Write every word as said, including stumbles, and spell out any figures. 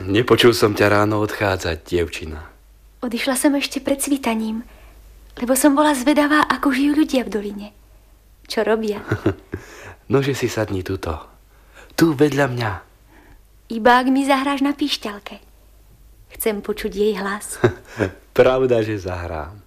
Nepočul som ťa ráno odchádzať, dievčina. Odišla som ešte pred svítaním, lebo som bola zvedavá, ako žijú ľudia v doline. Čo robia? Nože si sadni tuto. Tu vedľa mňa. Iba ak mi zahráš na píšťalke. Chcem počuť jej hlas. Pravda, že zahrám.